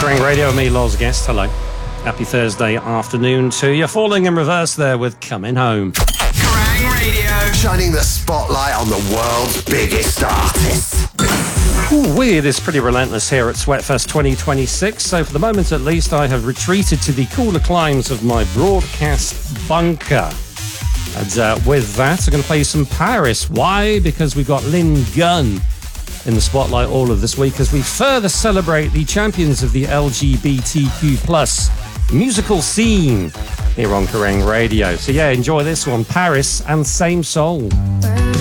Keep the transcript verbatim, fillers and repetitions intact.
Kerrang Radio with me, Loz Guest. Hello. Happy Thursday afternoon to you. Falling in reverse there with Coming Home. Kerrang Radio. Shining the spotlight on the world's biggest artists. Ooh, weird is pretty relentless here at Sweatfest twenty twenty-six. So for the moment at least, I have retreated to the cooler climes of my broadcast bunker. And uh, with that, I'm going to play you some Paris. Why? Because we've got Lynn Gunn in the spotlight all of this week as we further celebrate the champions of the L G B T Q plus musical scene here on Kerrang Radio. So yeah, enjoy this one, Paris and Same Soul.